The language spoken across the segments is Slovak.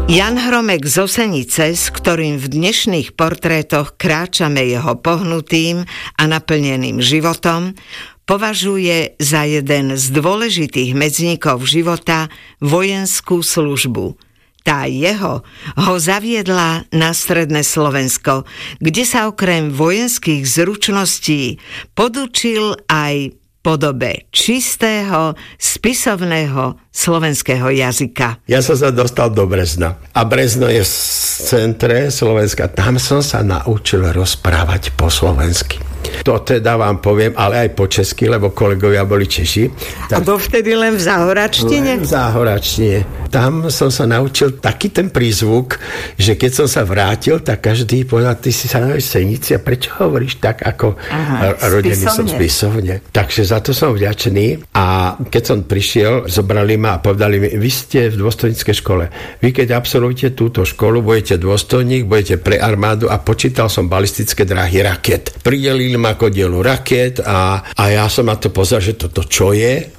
Jan Hromek z Osenice, s ktorým v dnešných portrétoch kráčame jeho pohnutým a naplneným životom, považuje za jeden z dôležitých medzníkov života vojenskú službu. Tá jeho ho zaviedla na stredné Slovensko, kde sa okrem vojenských zručností podučil aj podobe čistého, spisovného slovenského jazyka. Ja som sa dostal do Brezna. A Brezno je v centre Slovenska. Tam som sa naučil rozprávať po slovensky. To teda vám poviem, ale aj po česky, lebo kolegovia boli Češi. A dovtedy len v záhoračtine? Len v záhoračtine. Tam som sa naučil taký ten prízvuk, že keď som sa vrátil, tak každý povedal, ty si sa naučil Senici a prečo hovoríš tak, ako rodený som spisovne. Takže za to som vďačný. A keď som prišiel, zobrali ma a povedali mi, vy ste v dôstojníckej škole. Vy keď absolvujete túto školu, budete dôstojník, budete pre armádu a počítal som balistické dráhy raket. Pridelili ma ako dielu raket a ja som na to pozeral, že toto čo je.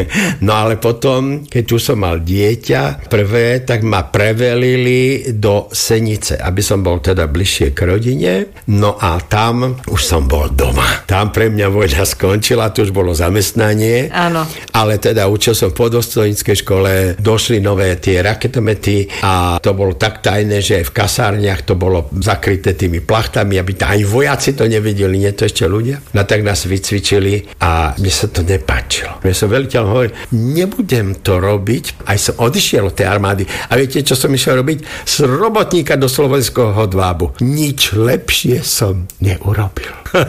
No ale potom, keď tu som mal dieťa prvé, tak ma prevelili do Senice, aby som bol teda bližšie k rodine. No a tam už som bol doma. Tam pre mňa vojna skončila, tu už bolo zamestnanie. Áno. Ale teda učil som v podôstojníckej škole, došli nové tie raketomety a to bolo tak tajné, že v kasárniach to bolo zakryté tými plachtami, aby ani vojaci to nevideli, nie to ešte ľudia. No tak nás vycvičili a mne sa to nepáčilo. Mne som veliteľ hovoril, nebudem to robiť. Aj som odišiel od tej armády. A viete, čo som išiel robiť? Z robotníka do slovenského hodvábu. Nič lepšie som neurobil.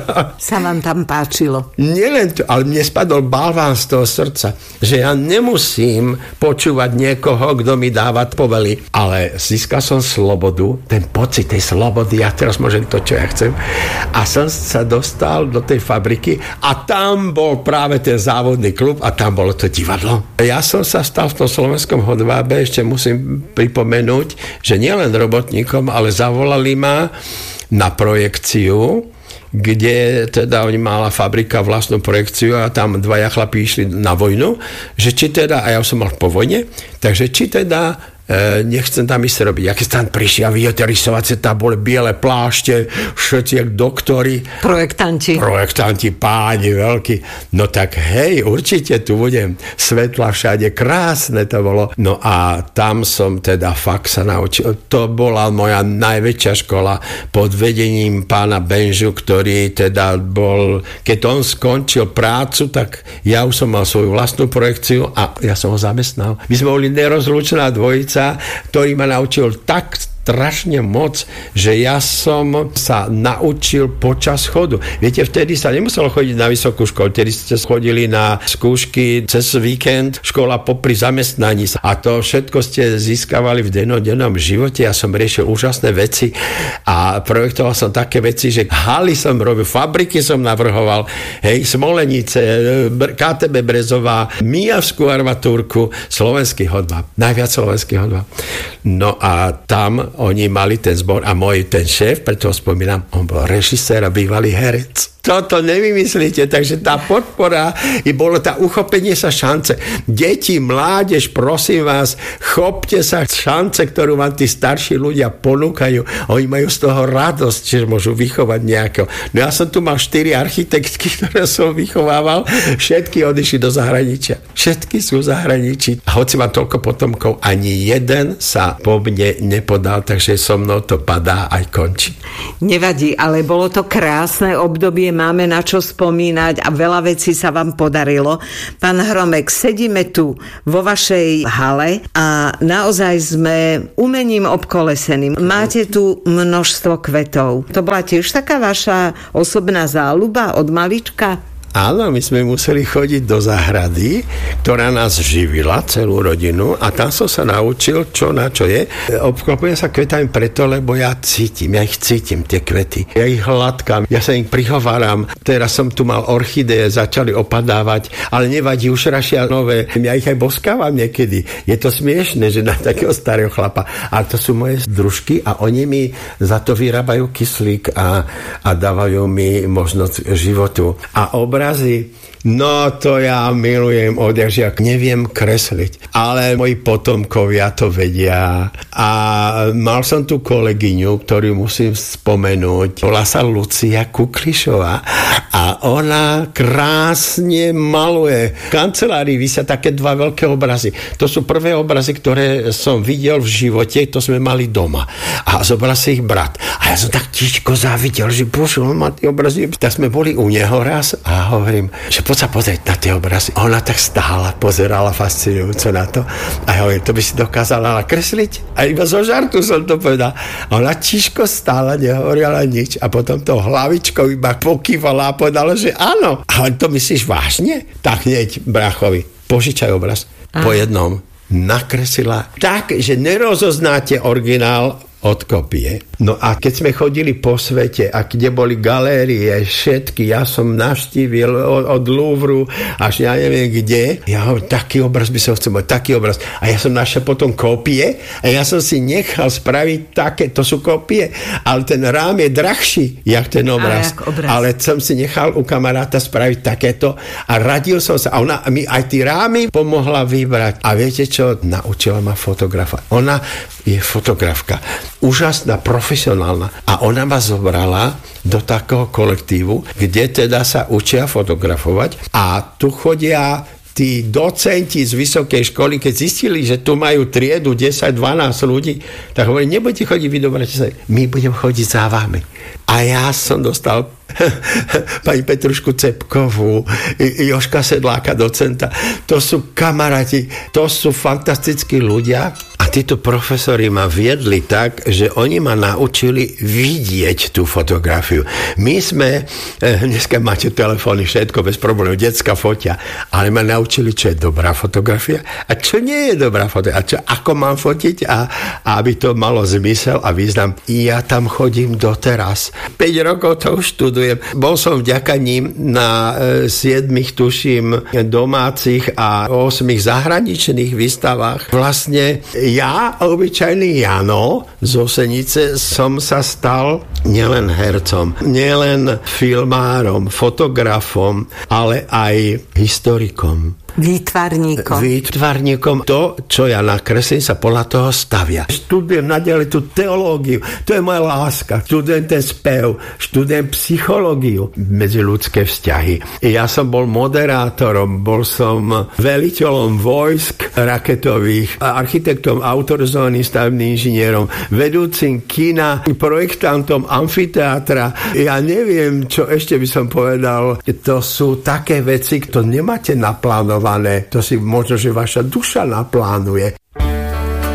Sa vám tam páčilo? Nielen to, ale mne spadol balván z toho srdca, že ja nemusím počúvať niekoho, kto mi dáva povely, ale získal som slobodu, ten pocit tej slobody, ja teraz môžem to, čo ja chcem. A som sa dostal do tej fabriky a tam bol práve ten závodný klub a tam bolo to divadlo. Ja som sa stal v tom slovenskom hodvábe, ešte musím pripomenúť, že nielen robotníkom, ale zavolali ma na projekciu, kde teda oni mala fabrika vlastnú projekciu a tam dvaja chlapí išli na vojnu, že či teda, a ja som mal po vojne, takže či teda nechcem tam ísť robiť. Aký tam prišiel, vidíte, rysovacie tabule, biele plášte, všetci jak doktori. Projektanti, páni veľkí. No tak hej, určite tu budem. Svetla všade, krásne to bolo. No a tam som teda fakt sa naučil. To bola moja najväčšia škola pod vedením pána Benžu, ktorý teda bol, keď on skončil prácu, tak ja už som mal svoju vlastnú projekciu a ja som ho zamestnal. My sme boli nerozlučná dvojica, ktorý ma naučil tak strašne moc, že ja som sa naučil počas chodu. Viete, vtedy sa nemuselo chodiť na vysokú školu, vtedy ste chodili na skúšky cez víkend, škola popri zamestnaní a to všetko ste získavali v dennodennom živote. Ja som riešil úžasné veci a projektoval som také veci, že haly som robil, fabriky som navrhoval, hej, Smolenice, KTB Brezová, Mijavskú armatúrku, slovenský hodváb, najviac slovenský hodváb. No a tam oni mali ten zbor a môj ten šéf, preto ho spomínam, on bol režisér a bývalý herec. Toto nevymyslíte, takže tá podpora i bolo tá uchopenie sa šance. Deti, mládež, prosím vás, chopte sa šance, ktorú vám tí starší ľudia ponúkajú. Oni majú z toho radosť, že môžu vychovať nejakého. No ja som tu mal 4 architektky, ktoré som vychovával, všetky odišli do zahraničia. Všetky sú v zahraničí. A hoci mám toľko potomkov, ani jeden sa po mne nepodal, takže so mnou to padá aj končí. Nevadí, ale bolo to krásne obdobie, máme na čo spomínať a veľa vecí sa vám podarilo. Pán Hromek, sedíme tu vo vašej hale a naozaj sme umením obkoleseným. Máte tu množstvo kvetov. To bola tiež taká vaša osobná záľuba od malička? Áno, my sme museli chodiť do záhrady, ktorá nás živila, celú rodinu, a tam som sa naučil, čo na čo je. Obklopujem sa kvetami preto, lebo ja ich cítim, tie kvety. Ja ich hladkám, ja sa im prihováram. Teraz som tu mal orchideje, začali opadávať, ale nevadí, už rašia nové. Ja ich aj boskávam niekedy. Je to smiešne, že na takého starého chlapa. Ale to sú moje družky a oni mi za to vyrábajú kyslík a dávajú mi možnosť životu. A obrazy, no to ja milujem odjakžiak, neviem kresliť, ale moji potomkovia to vedia. A mal som tu kolegyňu, ktorú musím spomenúť, volá sa Lucia Kuklišová a ona krásne maluje. V kancelárii vysia také dva veľké obrazy. To sú prvé obrazy, ktoré som videl v živote, to sme mali doma. A zobral si ich brat. A ja som tak tiško závidel, že bože, on má tie obrazy. Tak sme boli u neho raz a hovorím, že poď sa pozrieť na tie obrazy. A ona tak stála, pozerala fascinujúco na to. A ja hovorím, to by si dokázala nakresliť? A iba zo žartu som to povedal. A ona tiško stála, nehovorila nič. A potom to hlavičkou iba pokývala a povedala, že áno. A to myslíš vážne? Tak hneď brachovi, požičaj obraz. Po jednom nakreslila tak, že nerozoznáte originál od kopie. No a keď sme chodili po svete a kde boli galérie, všetky, ja som navštívil od Louvru až ja neviem kde, ja hovorím, taký obraz by som chcel mať, taký obraz. A ja som našiel potom kópie a ja som si nechal spraviť také, to sú kópie, ale ten rám je drahší, jak ten obraz. Ale som si nechal u kamaráta spraviť takéto a radil som sa. A ona mi aj tí rámy pomohla vybrať. A viete čo? Naučila ma fotografovať. Ona je fotografka. Úžasná, profesionálna. A ona ma zobrala do takého kolektívu, kde teda sa učia fotografovať a tu chodia tí docenti z vysokej školy, keď zistili, že tu majú triedu 10-12 ľudí, tak hovorí, nebudete chodiť vy do Bratislavy, my budeme chodiť za vami. A ja som dostal pani Petrušku Cepkovú, Jožka Sedláka, docenta. To sú kamaráti, to sú fantastickí ľudia a títo profesori ma viedli tak, že oni ma naučili vidieť tú fotografiu. My sme, dneska máte telefóny, všetko bez problémov, decka fotia, ale ma naučili, čo je dobrá fotografia a čo nie je dobrá fotografia a čo, ako mám fotiť a aby to malo zmysel a význam. Ja tam chodím doteraz. 5 rokov to už študujem. Bol som vďaka ním na 7, tuším, domácich a 8 zahraničných výstavách. Vlastne ja, obyčajný Jano z Osenice, som sa stal nielen hercom, nielen filmárom, fotografom, ale aj historikom. Výtvarníkom. To, čo ja nakreslím, sa podľa toho stavia. Študujem naďalej tú teológiu. To je moja láska. Študujem ten spev. Študujem psychológiu. Medziľudské vzťahy. Ja som bol moderátorom, bol som veliteľom vojsk raketových, architektom, autorizovaným stavebným inžinierom, vedúcim kina, projektantom amfiteátra. Ja neviem, čo ešte by som povedal. To sú také veci, ktoré nemáte naplánované. To si možno, že vaša duša naplánuje.